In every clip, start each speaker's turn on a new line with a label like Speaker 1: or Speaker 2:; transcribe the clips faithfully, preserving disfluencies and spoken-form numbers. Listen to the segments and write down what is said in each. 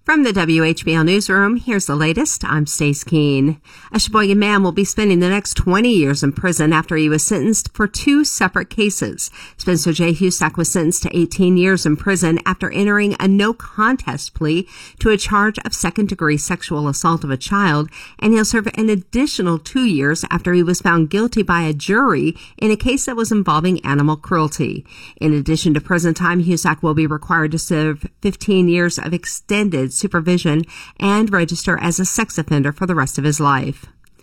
Speaker 1: From the W H B L Newsroom, here's the latest. I'm Stace Keene. A Sheboygan man will be spending the next twenty years in prison after he was sentenced for two separate cases. Spencer J. Husak was sentenced to eighteen years in prison after entering a no-contest plea to a charge of second-degree sexual assault of a child, and he'll serve an additional two years after he was found guilty by a jury in a case that was involving animal cruelty. In addition to prison time, Husak will be required to serve fifteen years of extended supervision and register as a sex offender for the rest of his life.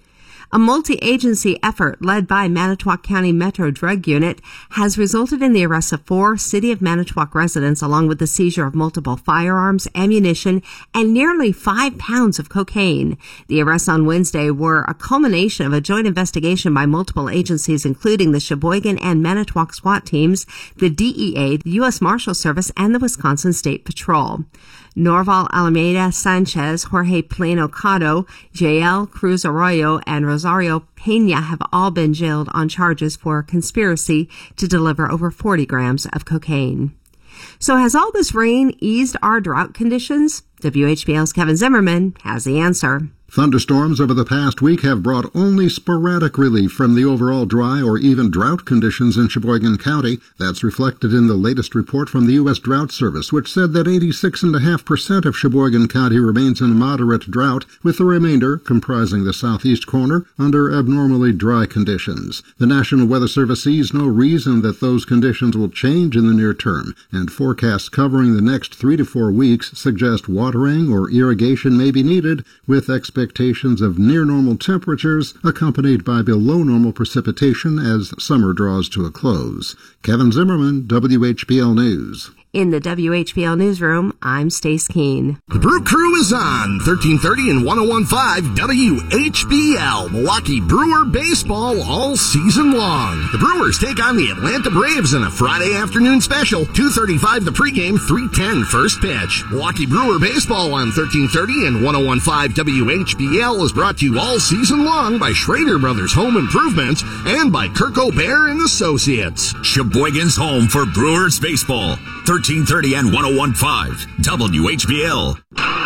Speaker 1: A multi-agency effort led by Manitowoc County Metro Drug Unit has resulted in the arrest of four City of Manitowoc residents, along with the seizure of multiple firearms, ammunition, and nearly five pounds of cocaine. The arrests on Wednesday were a culmination of a joint investigation by multiple agencies, including the Sheboygan and Manitowoc SWAT teams, the D E A, the U S Marshal Service, and the Wisconsin State Patrol. Norval Alameda Sanchez, Jorge Plano Cotto, J L Cruz Arroyo, and Rosario Pena have all been jailed on charges for conspiracy to deliver over forty grams of cocaine. So has all this rain eased our drought conditions? W H B L's Kevin Zimmerman has the answer.
Speaker 2: Thunderstorms over the past week have brought only sporadic relief from the overall dry or even drought conditions in Sheboygan County. That's reflected in the latest report from the U S Drought Service, which said that eighty-six point five percent of Sheboygan County remains in moderate drought, with the remainder, comprising the southeast corner, under abnormally dry conditions. The National Weather Service sees no reason that those conditions will change in the near term, and forecasts covering the next three to four weeks suggest watering or irrigation may be needed, with expectations Expectations of near-normal temperatures accompanied by below-normal precipitation as summer draws to a close. Kevin Zimmerman, W H B L News.
Speaker 1: In the W H B L Newsroom, I'm Stace Keene.
Speaker 3: The Brew Crew is on thirteen thirty and one oh one point five W H B L, Milwaukee Brewer baseball all season long. The Brewers take on the Atlanta Braves in a Friday afternoon special. two thirty-five the pregame, three ten first pitch. Milwaukee Brewer baseball on thirteen thirty and one oh one point five W H B L is brought to you all season long by Schrader Brothers Home Improvement and by Kirk O'Bear and Associates.
Speaker 4: Sheboygan's home for Brewers baseball. thirteen thirty and one oh one point five W H B L.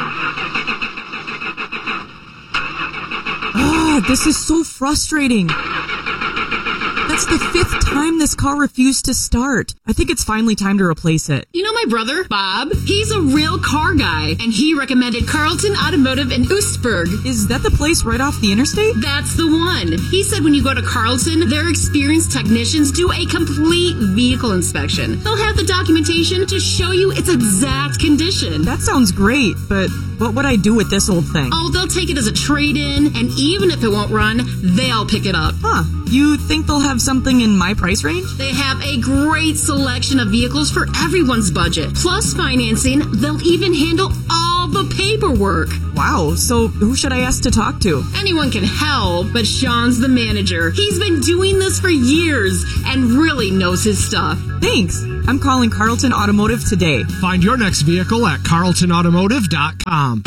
Speaker 5: Ah, this is so frustrating. That's the fifth time this car refused to start. I think it's finally time to replace it.
Speaker 6: You know my brother, Bob? He's a real car guy, and he recommended Carlton Automotive in Oostburg.
Speaker 5: Is that the place right off the interstate?
Speaker 6: That's the one. He said when you go to Carlton, their experienced technicians do a complete vehicle inspection. They'll have the documentation to show you its exact condition.
Speaker 5: That sounds great, but what would I do with this old thing?
Speaker 6: Oh, they'll take it as a trade-in, and even if it won't run, they'll pick it up.
Speaker 5: Huh. You think they'll have something in my price range?
Speaker 6: They have a great selection of vehicles for everyone's budget. Plus financing, they'll even handle all the paperwork.
Speaker 5: Wow, so who should I ask to talk to?
Speaker 6: Anyone can help, but Sean's the manager. He's been doing this for years and really knows his stuff.
Speaker 5: Thanks. I'm calling Carlton Automotive today.
Speaker 7: Find your next vehicle at carlton automotive dot com.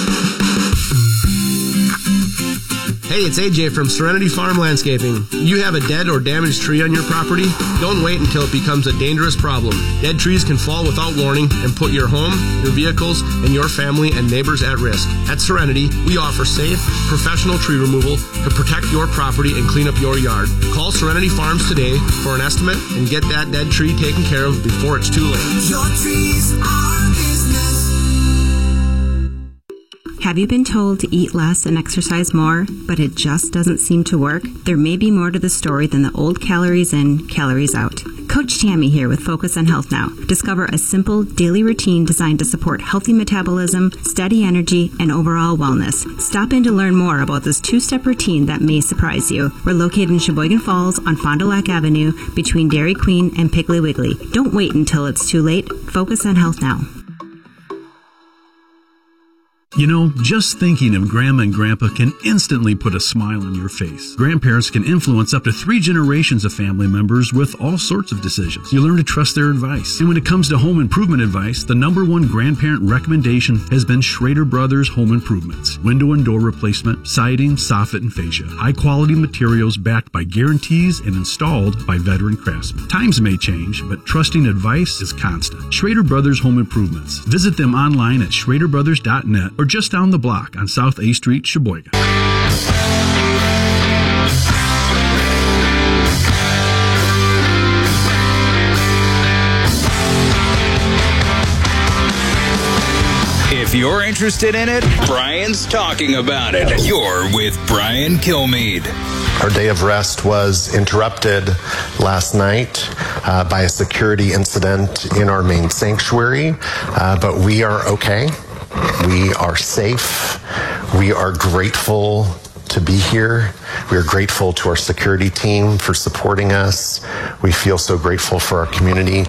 Speaker 8: Hey, it's A J from Serenity Farm Landscaping. You have a dead or damaged tree on your property? Don't wait until it becomes a dangerous problem. Dead trees can fall without warning and put your home, your vehicles, and your family and neighbors at risk. At Serenity, we offer safe, professional tree removal to protect your property and clean up your yard. Call Serenity Farms today for an estimate and get that dead tree taken care of before it's too late.
Speaker 9: Your trees are business.
Speaker 10: Have you been told to eat less and exercise more, but it just doesn't seem to work? There may be more to the story than the old calories in, calories out. Coach Tammy here with Focus on Health Now. Discover a simple daily routine designed to support healthy metabolism, steady energy, and overall wellness. Stop in to learn more about this two-step routine that may surprise you. We're located in Sheboygan Falls on Fond du Lac Avenue between Dairy Queen and Piggly Wiggly. Don't wait until it's too late. Focus on Health Now.
Speaker 11: You know, just thinking of Grandma and Grandpa can instantly put a smile on your face. Grandparents can influence up to three generations of family members with all sorts of decisions. You learn to trust their advice. And when it comes to home improvement advice, the number one grandparent recommendation has been Schrader Brothers Home Improvements. Window and door replacement, siding, soffit, and fascia. High quality materials backed by guarantees and installed by veteran craftsmen. Times may change, but trusting advice is constant. Schrader Brothers Home Improvements. Visit them online at schrader brothers dot net or just down the block on South A Street, Sheboygan.
Speaker 12: If you're interested in it, Brian's talking about it. You're with Brian Kilmeade.
Speaker 13: Our day of rest was interrupted last night uh, by a security incident in our main sanctuary, uh, but we are okay. We are safe. We are grateful to be here. We are grateful to our security team for supporting us. We feel so grateful for our community.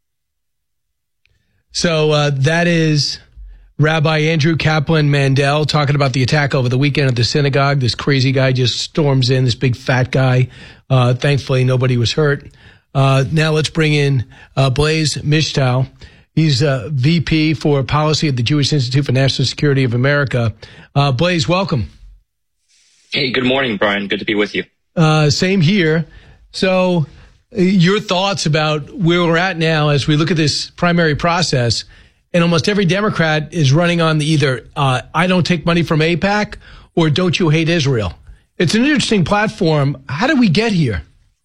Speaker 14: So uh, that is Rabbi Andrew Kaplan Mandel talking about the attack over the weekend at the synagogue. This crazy guy just storms in, this big fat guy. Uh, thankfully, nobody was hurt. Uh, now let's bring in uh, Blaise Mishtal. He's uh, V P for Policy at the Jewish Institute for National Security of America. Uh, Blaise, welcome.
Speaker 15: Hey, good morning, Brian. Good to be with you.
Speaker 14: Uh, same here. So uh, your thoughts about where we're at now as we look at this primary process, and almost every Democrat is running on the either uh, I don't take money from AIPAC or don't you hate Israel. It's an interesting platform. How did we get here?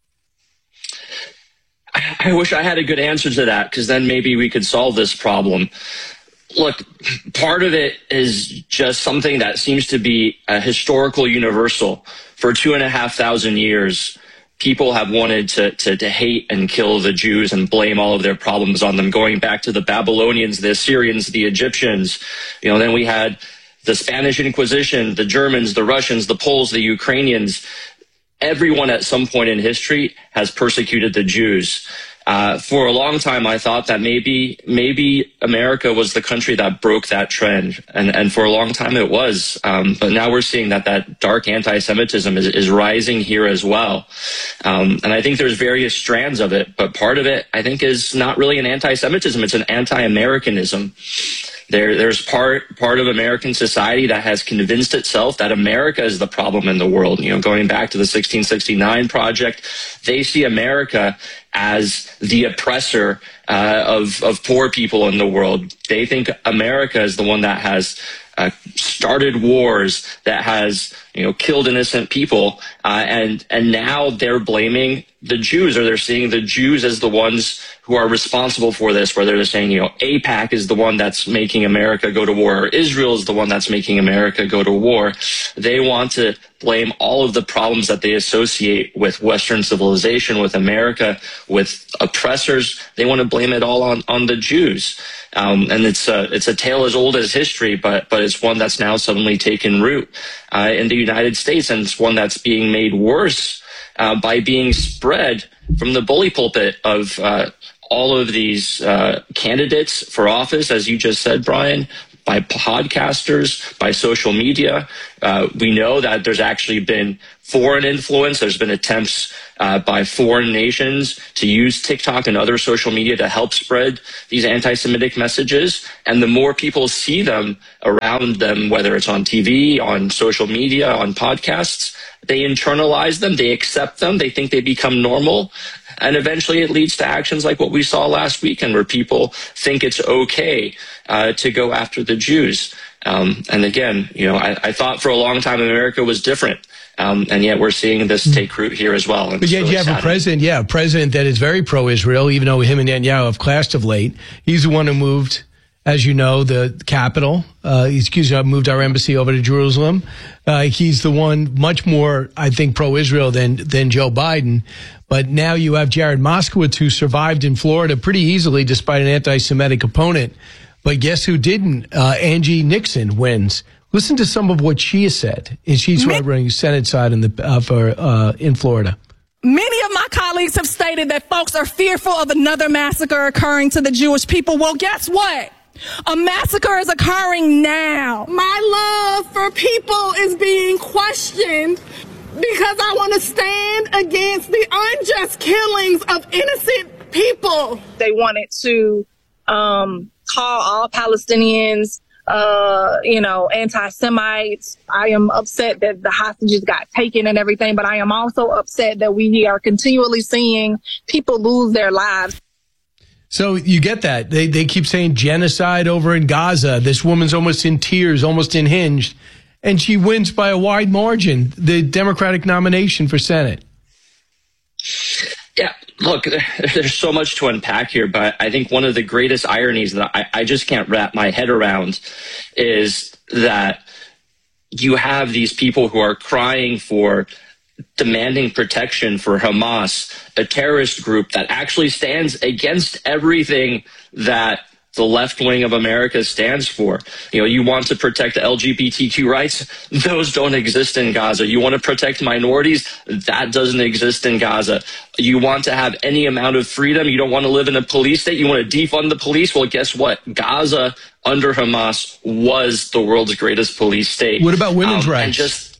Speaker 15: I wish I had a good answer to that, because then maybe we could solve this problem. Look, part of it is just something that seems to be a historical universal. For two and a half thousand years, people have wanted to, to, to hate and kill the Jews and blame all of their problems on them, going back to the Babylonians, the Assyrians, the Egyptians. You know, then we had the Spanish Inquisition, the Germans, the Russians, the Poles, the Ukrainians. Everyone at some point in history has persecuted the Jews. Uh, for a long time, I thought that maybe maybe America was the country that broke that trend, and, and for a long time it was. Um, but now we're seeing that that dark anti-Semitism is, is rising here as well. Um, and I think there's various strands of it, but part of it, I think, is not really an anti-Semitism. It's an anti-Americanism. There, there's part part of American society that has convinced itself that America is the problem in the world. You know, going back to the sixteen sixty-nine Project, they see America as the oppressor uh, of of poor people in the world. They think America is the one that has uh, started wars, that has, you know, killed innocent people, uh, and and now they're blaming the Jews, or they're seeing the Jews as the ones who are responsible for this, whether they're saying, you know, AIPAC is the one that's making America go to war, or Israel is the one that's making America go to war. They want to blame all of the problems that they associate with Western civilization, with America, with oppressors. They want to blame it all on, on the Jews. Um, and it's a, it's a tale as old as history, but, but it's one that's now suddenly taken root uh, in the United States, and it's one that's being made worse Uh, by being spread from the bully pulpit of uh, all of these uh, candidates for office, as you just said, Brian, by podcasters, by social media. Uh, we know that there's actually been foreign influence. There's been attempts uh, by foreign nations to use TikTok and other social media to help spread these anti-Semitic messages. And the more people see them around them, whether it's on T V, on social media, on podcasts, they internalize them, they accept them, they think they become normal. And eventually it leads to actions like what we saw last weekend, where people think it's okay uh, to go after the Jews. Um, and again, you know, I, I thought for a long time America was different. Um, and yet we're seeing this take root here as well.
Speaker 14: But yet really you have sad. a president, yeah, a president that is very pro-Israel, even though him and Netanyahu have clashed of late. He's the one who moved, as you know, the capital. Uh, excuse me, moved our embassy over to Jerusalem. Uh, he's the one much more, I think, pro-Israel than than Joe Biden. But now you have Jared Moskowitz, who survived in Florida pretty easily despite an anti-Semitic opponent. But guess who didn't? Uh, Angie Nixon wins. Listen to some of what she has said. And she's Ma- running Senate side in the uh, for uh, in Florida.
Speaker 16: Many of my colleagues have stated that folks are fearful of another massacre occurring to the Jewish people. Well, guess what? A massacre is occurring now.
Speaker 17: My love for people is being questioned because I want to stand against the unjust killings of innocent people.
Speaker 18: They wanted to um, call all Palestinians, uh, you know, anti-Semites. I am upset that the hostages got taken and everything, but I am also upset that we are continually seeing people lose their lives.
Speaker 14: So you get that. They they keep saying genocide over in Gaza. This woman's almost in tears, almost unhinged, and she wins by a wide margin the Democratic nomination for Senate.
Speaker 15: Yeah, look, there's so much to unpack here, but I think one of the greatest ironies that I, I just can't wrap my head around is that you have these people who are crying for demanding protection for Hamas, a terrorist group that actually stands against everything that the left wing of America stands for. You know, you want to protect L G B T Q rights? Those don't exist in Gaza. You want to protect minorities? That doesn't exist in Gaza. You want to have any amount of freedom? You don't want to live in a police state? You want to defund the police? Well, guess what? Gaza under Hamas was the world's greatest police state.
Speaker 14: What about women's
Speaker 15: um,
Speaker 14: rights?
Speaker 15: And just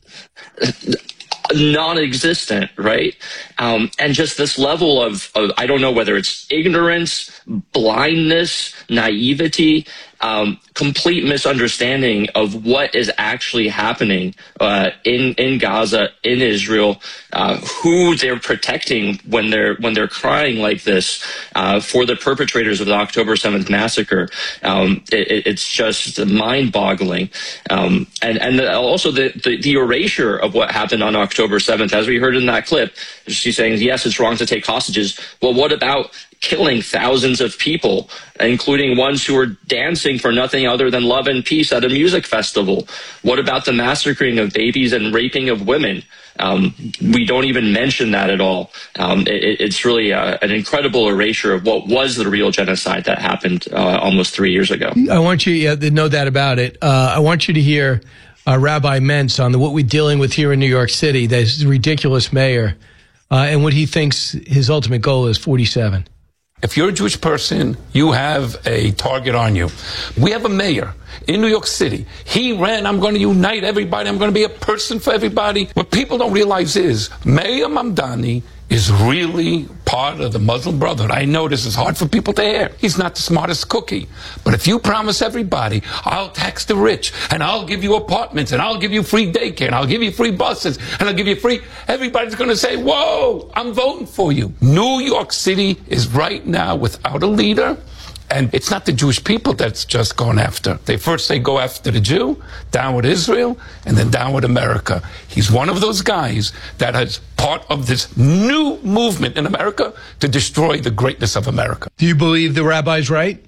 Speaker 15: non-existent, right? Um, and just this level of, of, I don't know whether it's ignorance, blindness, naivety, um, complete misunderstanding of what is actually happening uh, in in Gaza, in Israel, uh, who they're protecting when they're when they're crying like this uh, for the perpetrators of the October seventh massacre. Um, it, it's just mind-boggling, um, and and the, also the, the the erasure of what happened on October seventh, as we heard in that clip. She's saying, yes, it's wrong to take hostages. Well, what about killing thousands of people, including ones who were dancing for nothing other than love and peace at a music festival? What about the massacring of babies and raping of women? Um, we don't even mention that at all. Um, it, it's really uh, an incredible erasure of what was the real genocide that happened uh, almost three years ago.
Speaker 14: I want you yeah, to know that about it. Uh, I want you to hear uh, Rabbi Mentz on the, what we're dealing with here in New York City, this ridiculous mayor, uh, and what he thinks his ultimate goal is, forty-seven.
Speaker 19: If you're a Jewish person, you have a target on you. We have a mayor in New York City. He ran, I'm going to unite everybody. I'm going to be a person for everybody. What people don't realize is Mayor Mamdani is really part of the Muslim Brotherhood. I know this is hard for people to hear. He's not the smartest cookie. But if you promise everybody, I'll tax the rich, and I'll give you apartments, and I'll give you free daycare, and I'll give you free buses, and I'll give you free... Everybody's going to say, whoa, I'm voting for you. New York City is right now without a leader. And it's not the Jewish people that's just gone after. They first say go after the Jew, down with Israel, and then down with America. He's one of those guys that is part of this new movement in America to destroy the greatness of America.
Speaker 14: Do you believe the rabbi's right?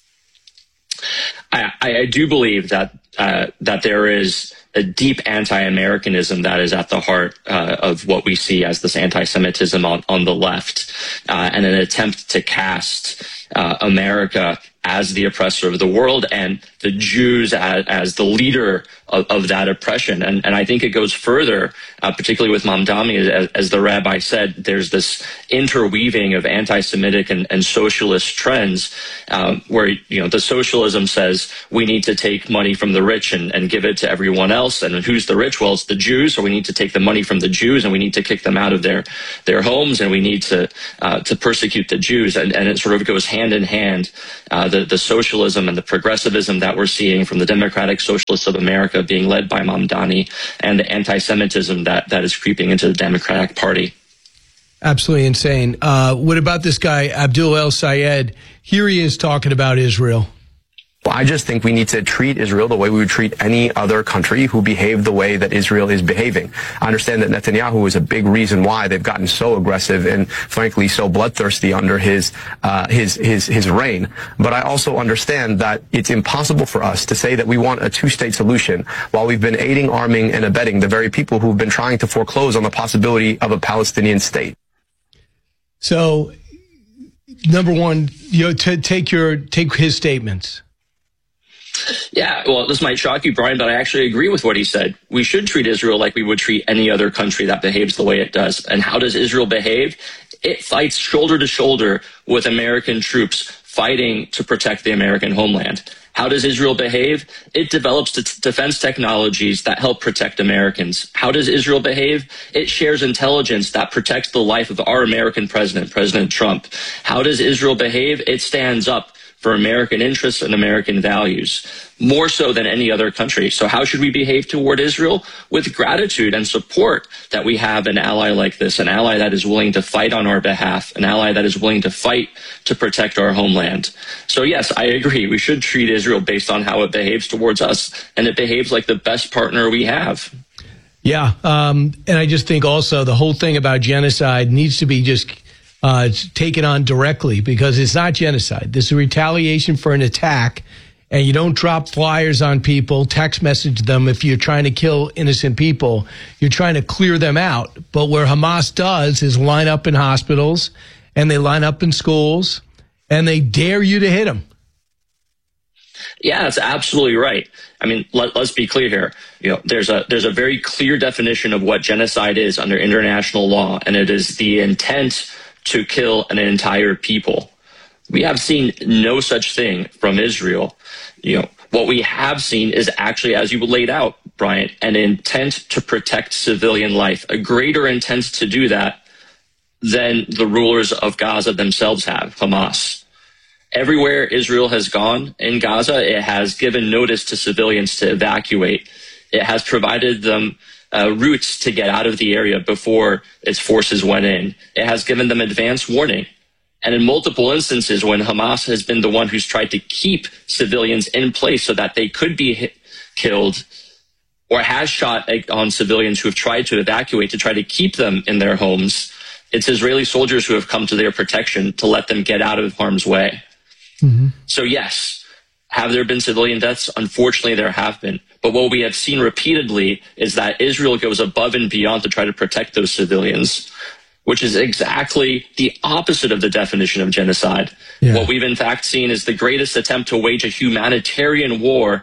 Speaker 15: I, I do believe that uh, that there is a deep anti-Americanism that is at the heart uh, of what we see as this anti-Semitism on, on the left, uh, and an attempt to cast uh, America as the oppressor of the world and the Jews as, as the leader of, of that oppression. And, and I think it goes further, uh, particularly with Mamdani, as, as the rabbi said, there's this interweaving of anti-Semitic and, and socialist trends um, where, you know, the socialism says we need to take money from the rich and, and give it to everyone else. And who's the rich? Well, it's the Jews. So we need to take the money from the Jews and we need to kick them out of their, their homes, and we need to, uh, to persecute the Jews. And, and it sort of goes hand in hand, uh, the, the socialism and the progressivism that we're seeing from the Democratic Socialists of America being led by Mamdani, and the anti-Semitism that, that is creeping into the Democratic Party.
Speaker 14: Absolutely insane. Uh, what about this guy, Abdul El Sayed? Here he is talking about Israel.
Speaker 20: Well, I just think we need to treat Israel the way we would treat any other country who behaved the way that Israel is behaving. I understand that Netanyahu is a big reason why they've gotten so aggressive and, frankly, so bloodthirsty under his uh, his his his reign. But I also understand that it's impossible for us to say that we want a two-state solution while we've been aiding, arming, and abetting the very people who've been trying to foreclose on the possibility of a Palestinian state.
Speaker 14: So, number one, you know, to take your take his statements.
Speaker 15: Yeah, well, this might shock you, Brian, but I actually agree with what he said. We should treat Israel like we would treat any other country that behaves the way it does. And how does Israel behave? It fights shoulder to shoulder with American troops fighting to protect the American homeland. How does Israel behave? It develops t- defense technologies that help protect Americans. How does Israel behave? It shares intelligence that protects the life of our American president, President Trump. How does Israel behave? It stands up for American interests and American values, more so than any other country. So how should we behave toward Israel? With gratitude and support that we have an ally like this, an ally that is willing to fight on our behalf, an ally that is willing to fight to protect our homeland. So yes, I agree. We should treat Israel based on how it behaves towards us, and it behaves like the best partner we have.
Speaker 14: Yeah, um, and I just think also the whole thing about genocide needs to be just Uh, take it on directly, because it's not genocide. This is retaliation for an attack, and you don't drop flyers on people, text message them if you're trying to kill innocent people. You're trying to clear them out. But where Hamas does is line up in hospitals, and they line up in schools, and they dare you to hit them.
Speaker 15: Yeah, that's absolutely right. I mean, let, let's be clear here. You know, there's a there's a very clear definition of what genocide is under international law, and it is the intent to kill an entire people. We have seen no such thing from Israel. You know, what we have seen is actually, as you laid out, Brian, an intent to protect civilian life, a greater intent to do that than the rulers of Gaza themselves have, Hamas. Everywhere Israel has gone in Gaza, it has given notice to civilians to evacuate. It has provided them Uh, routes to get out of the area before its forces went in. It has given them advance warning. And in multiple instances, when Hamas has been the one who's tried to keep civilians in place so that they could be hit, killed, or has shot on civilians who have tried to evacuate to try to keep them in their homes, it's Israeli soldiers who have come to their protection to let them get out of harm's way. Mm-hmm. So yes, have there been civilian deaths? Unfortunately, there have been. But what we have seen repeatedly is that Israel goes above and beyond to try to protect those civilians, which is exactly the opposite of the definition of genocide. Yeah. What we've in fact seen is the greatest attempt to wage a humanitarian war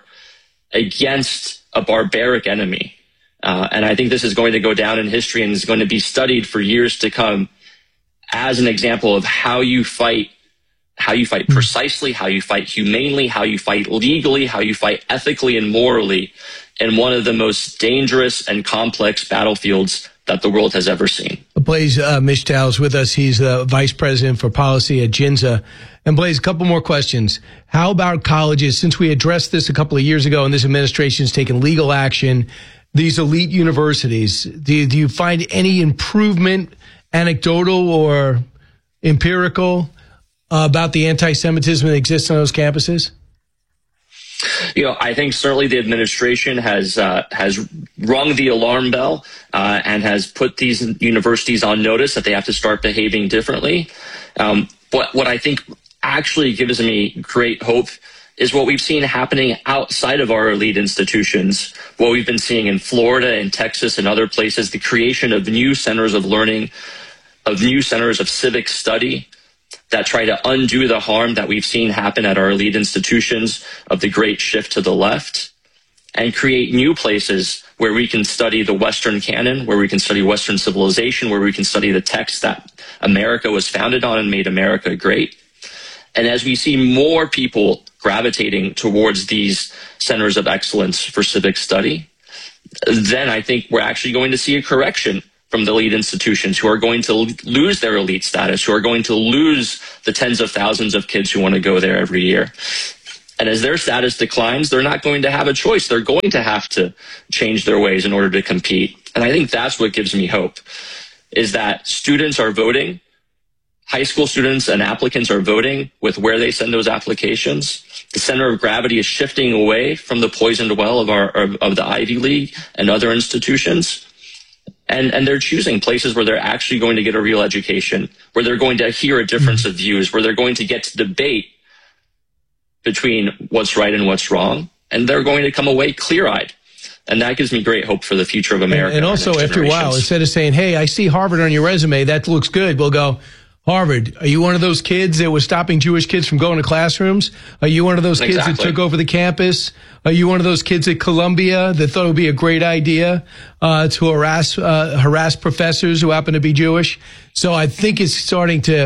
Speaker 15: against a barbaric enemy. Uh, and I think this is going to go down in history and is going to be studied for years to come as an example of how you fight how you fight precisely, how you fight humanely, how you fight legally, how you fight ethically and morally in one of the most dangerous and complex battlefields that the world has ever seen.
Speaker 14: Blaise uh, Mishtal is with us. He's the vice president for policy at Ginza. And Blaise, a couple more questions. How about colleges? Since we addressed this a couple of years ago and this administration has taken legal action, these elite universities, do you, do you find any improvement, anecdotal or empirical, Uh, about the anti-Semitism that exists on those campuses?
Speaker 15: You know, I think certainly the administration has uh, has rung the alarm bell uh, and has put these universities on notice that they have to start behaving differently. Um, but what I think actually gives me great hope is what we've seen happening outside of our elite institutions, what we've been seeing in Florida and Texas and other places, the creation of new centers of learning, of new centers of civic study, that try to undo the harm that we've seen happen at our elite institutions of the great shift to the left, and create new places where we can study the Western canon, where we can study Western civilization, where we can study the texts that America was founded on and made America great. And as we see more people gravitating towards these centers of excellence for civic study, then I think we're actually going to see a correction from the elite institutions who are going to lose their elite status, who are going to lose the tens of thousands of kids who want to go there every year. And as their status declines, they're not going to have a choice. They're going to have to change their ways in order to compete. And I think that's what gives me hope, is that students are voting, high school students and applicants are voting with where they send those applications. The center of gravity is shifting away from the poisoned well of our of, of the Ivy League and other institutions. And, and they're choosing places where they're actually going to get a real education, where they're going to hear a difference of views, where they're going to get to debate between what's right and what's wrong. And they're going to come away clear-eyed. And that gives me great hope for the future of America.
Speaker 14: And, and also, after a while, instead of saying, hey, I see Harvard on your resume, that looks good, we'll go, Harvard, are you one of those kids that was stopping Jewish kids from going to classrooms? Are you one of those kids exactly. that took over the campus? Are you one of those kids at Columbia that thought it would be a great idea uh, to harass uh, harass professors who happen to be Jewish? So I think it's starting to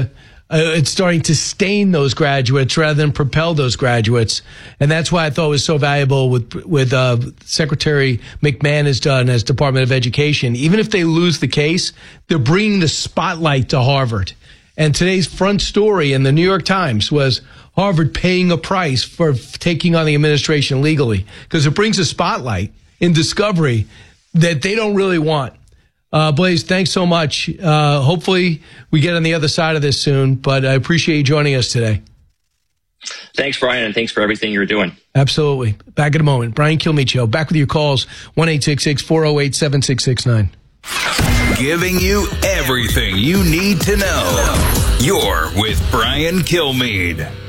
Speaker 14: Uh, it's starting to stain those graduates rather than propel those graduates. And that's why I thought it was so valuable with, with, uh, Secretary McMahon has done as Department of Education. Even if they lose the case, they're bringing the spotlight to Harvard. And today's front story in the New York Times was Harvard paying a price for taking on the administration legally, because it brings a spotlight in discovery that they don't really want. Uh, Blaze, thanks so much. Uh, hopefully we get on the other side of this soon, but I appreciate you joining us today.
Speaker 15: Thanks, Brian, and thanks for everything you're doing.
Speaker 14: Absolutely. Back in a moment. Brian Kilmeade Show. Back with your calls, one eight six six, four oh eight, seven six six nine.
Speaker 12: Giving you everything you need to know. You're with Brian Kilmeade.